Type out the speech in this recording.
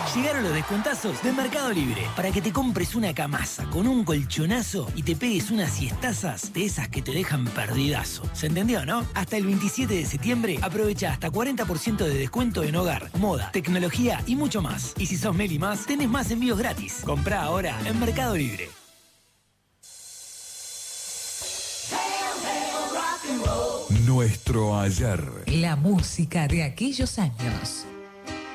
Llegaron los descuentazos de Mercado Libre para que te compres una camasa con un colchonazo y te pegues unas siestazas de esas que te dejan perdidazo. ¿Se entendió, no? Hasta el 27 de septiembre aprovecha hasta 40% de descuento en hogar, moda, tecnología y mucho más. Y si sos Meli Más, tenés más envíos gratis. Comprá ahora en Mercado Libre. Nuestro ayer. La música de aquellos años.